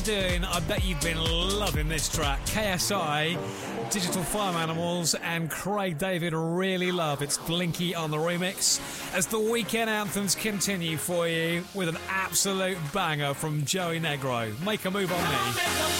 Doing, I bet you've been loving this track. KSI, Digital Farm Animals, and Craig David Really Love. It's Blinky on the remix as the weekend anthems continue for you with an absolute banger from Joey Negro. Make a Move on Me.